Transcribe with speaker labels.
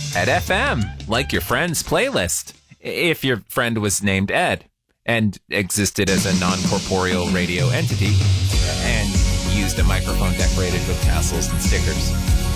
Speaker 1: Ed FM, like your friend's playlist. If your friend was named Ed and existed as a non-corporeal radio entity and used a microphone decorated with tassels and stickers.